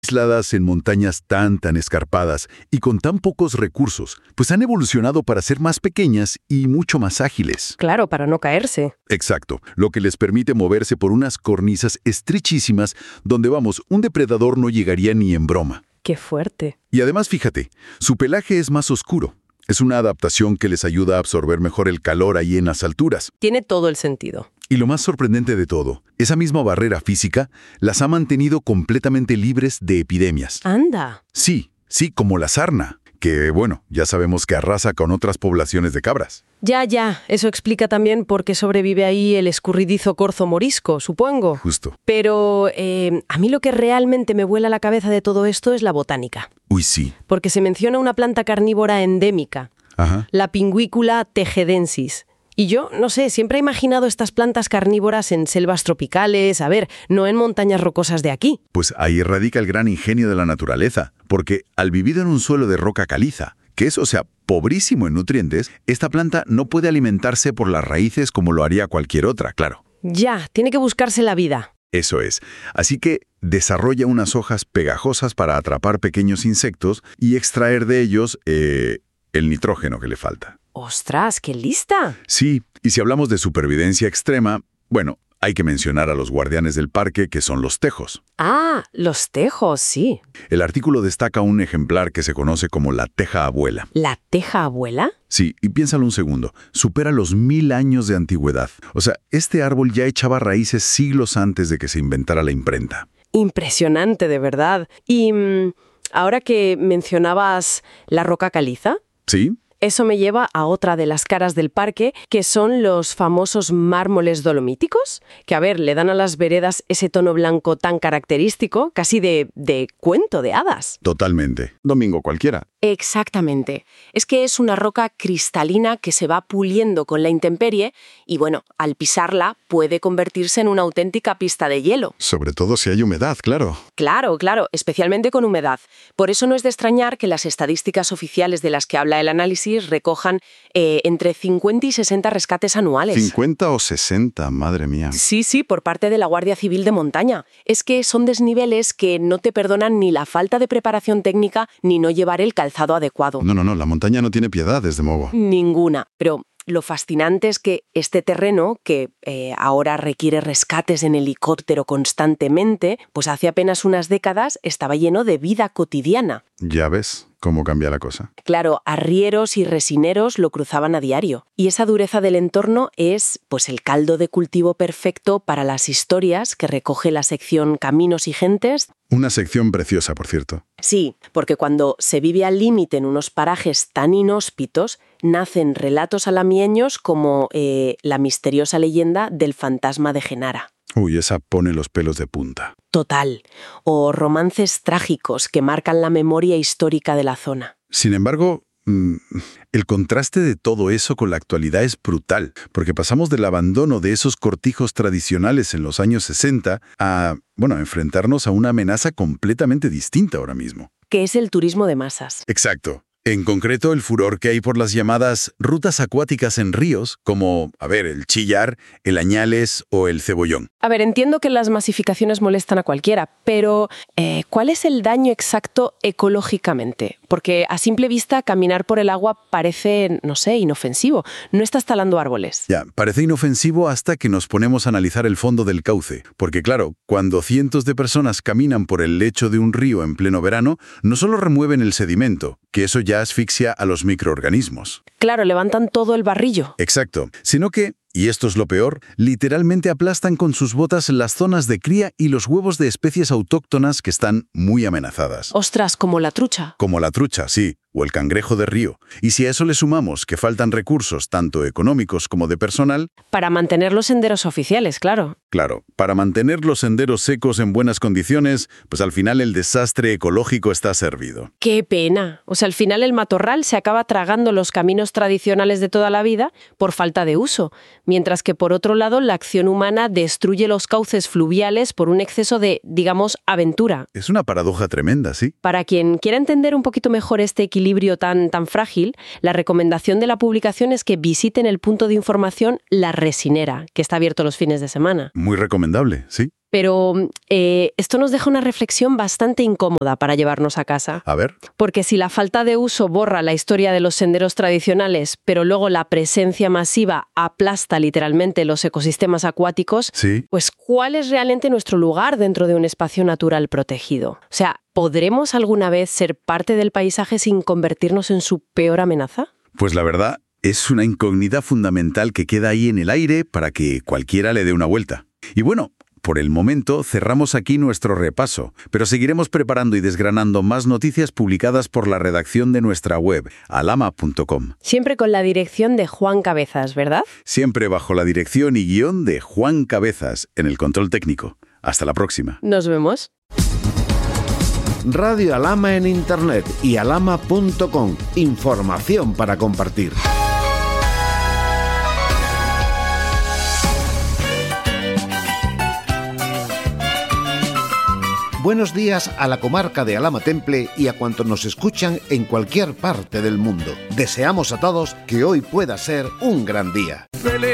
Aisladas en montañas tan escarpadas y con tan pocos recursos, pues han evolucionado para ser más pequeñas y mucho más ágiles. Claro, para no caerse. Exacto, lo que les permite moverse por unas cornisas estrechísimas donde, vamos, un depredador no llegaría ni en broma. ¡Qué fuerte! Y además, fíjate, su pelaje es más oscuro. Es una adaptación que les ayuda a absorber mejor el calor ahí en las alturas. Tiene todo el sentido. Y lo más sorprendente de todo, esa misma barrera física las ha mantenido completamente libres de epidemias. ¡Anda! Sí, como la sarna, que, bueno, ya sabemos que arrasa con otras poblaciones de cabras. Ya, eso explica también por qué sobrevive ahí el escurridizo corzo morisco, supongo. Justo. Pero a mí lo que realmente me vuela la cabeza de todo esto es la botánica. Uy, sí. Porque se menciona una planta carnívora endémica, Ajá. la Pinguicula tejedensis. Y yo, no sé, siempre he imaginado estas plantas carnívoras en selvas tropicales, no en montañas rocosas de aquí. Pues ahí radica el gran ingenio de la naturaleza, porque al vivir en un suelo de roca caliza, que es, pobrísimo en nutrientes, esta planta no puede alimentarse por las raíces como lo haría cualquier otra, claro. Ya, tiene que buscarse la vida. Eso es. Así que desarrolla unas hojas pegajosas para atrapar pequeños insectos y extraer de ellos el nitrógeno que le falta. ¡Ostras, qué lista! Sí, y si hablamos de supervivencia extrema, bueno, hay que mencionar a los guardianes del parque, que son los tejos. Ah, los tejos, sí. El artículo destaca un ejemplar que se conoce como la teja abuela. ¿La teja abuela? Sí, y piénsalo un segundo, supera los 1000 años de antigüedad. Este árbol ya echaba raíces siglos antes de que se inventara la imprenta. Impresionante, de verdad. Y ahora que mencionabas la roca caliza... ¿Sí? Eso me lleva a otra de las caras del parque, que son los famosos mármoles dolomíticos, que, le dan a las veredas ese tono blanco tan característico, casi de cuento de hadas. Totalmente. Domingo cualquiera. Exactamente. Es que es una roca cristalina que se va puliendo con la intemperie y, al pisarla puede convertirse en una auténtica pista de hielo. Sobre todo si hay humedad, claro. Claro, especialmente con humedad. Por eso no es de extrañar que las estadísticas oficiales de las que habla el análisis recojan entre 50 y 60 rescates anuales. 50 o 60, madre mía. Sí, por parte de la Guardia Civil de Montaña. Es que son desniveles que no te perdonan ni la falta de preparación técnica ni no llevar el calzado adecuado. No, la montaña no tiene piedad, desde luego. Ninguna, pero... Lo fascinante es que este terreno, que ahora requiere rescates en helicóptero constantemente, pues hace apenas unas décadas estaba lleno de vida cotidiana. Ya ves cómo cambia la cosa. Claro, arrieros y resineros lo cruzaban a diario. Y esa dureza del entorno es, pues, el caldo de cultivo perfecto para las historias que recoge la sección Caminos y Gentes. Una sección preciosa, por cierto. Sí, porque cuando se vive al límite en unos parajes tan inhóspitos, nacen relatos alamieños como la misteriosa leyenda del fantasma de Genara. Uy, esa pone los pelos de punta. Total. O romances trágicos que marcan la memoria histórica de la zona. Sin embargo, el contraste de todo eso con la actualidad es brutal, porque pasamos del abandono de esos cortijos tradicionales en los años 60 a enfrentarnos a una amenaza completamente distinta ahora mismo. Que es el turismo de masas. Exacto. En concreto, el furor que hay por las llamadas rutas acuáticas en ríos, como, el Chillar, el Añales o el Cebollón. Entiendo que las masificaciones molestan a cualquiera, pero ¿cuál es el daño exacto ecológicamente? Porque a simple vista caminar por el agua parece, inofensivo. No estás talando árboles. Ya, parece inofensivo hasta que nos ponemos a analizar el fondo del cauce. Porque claro, cuando cientos de personas caminan por el lecho de un río en pleno verano, no solo remueven el sedimento, que eso ya asfixia a los microorganismos. Claro, levantan todo el barrillo. Exacto, sino que, y esto es lo peor, literalmente aplastan con sus botas las zonas de cría y los huevos de especies autóctonas que están muy amenazadas. Ostras, como la trucha. Como la trucha, sí, o el cangrejo de río. Y si a eso le sumamos que faltan recursos tanto económicos como de personal... Para mantener los senderos oficiales, claro. Claro, para mantener los senderos secos en buenas condiciones, pues al final el desastre ecológico está servido. ¡Qué pena! Al final el matorral se acaba tragando los caminos tradicionales de toda la vida por falta de uso, mientras que por otro lado la acción humana destruye los cauces fluviales por un exceso de, aventura. Es una paradoja tremenda, ¿sí? Para quien quiera entender un poquito mejor este equilibrio tan frágil, la recomendación de la publicación es que visiten el punto de información La Resinera, que está abierto los fines de semana. Muy recomendable, sí. Pero esto nos deja una reflexión bastante incómoda para llevarnos a casa. A ver. Porque si la falta de uso borra la historia de los senderos tradicionales, pero luego la presencia masiva aplasta literalmente los ecosistemas acuáticos, Sí. pues ¿cuál es realmente nuestro lugar dentro de un espacio natural protegido? O sea, ¿podremos alguna vez ser parte del paisaje sin convertirnos en su peor amenaza? Pues la verdad, es una incógnita fundamental que queda ahí en el aire para que cualquiera le dé una vuelta. Y bueno, por el momento cerramos aquí nuestro repaso, pero seguiremos preparando y desgranando más noticias publicadas por la redacción de nuestra web, alama.com. Siempre con la dirección de Juan Cabezas, ¿verdad? Siempre bajo la dirección y guión de Juan Cabezas en el control técnico. Hasta la próxima. Nos vemos. Radio Alama en Internet y alama.com. Información para compartir. Buenos días a la comarca de Alhama Temple y a cuantos nos escuchan en cualquier parte del mundo. Deseamos a todos que hoy pueda ser un gran día.